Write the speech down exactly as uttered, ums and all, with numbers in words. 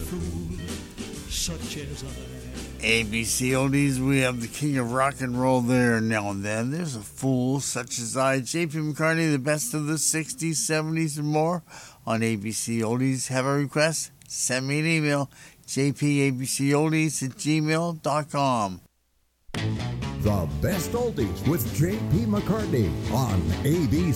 fool such as I. A B C Oldies, we have the king of rock and roll there. Now and then, there's a fool such as I. J P McCartney, the best of the sixties, seventies, and more on A B C Oldies. Have a request? Send me an email, j p a b c oldies at gmail dot com. The best oldies with J P McCartney on A B C.